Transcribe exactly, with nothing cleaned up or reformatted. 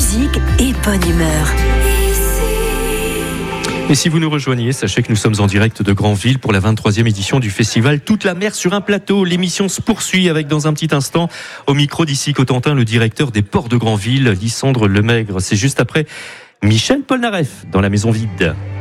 musique et bonne humeur. Et si vous nous rejoignez, sachez que nous sommes en direct de Granville pour la vingt-troisième édition du festival Toute la mer sur un plateau. L'émission se poursuit avec dans un petit instant au micro d'ici Cotentin le directeur des ports de Granville, Lysandre Lemaigre. C'est juste après Michel Polnareff dans La Maison Vide.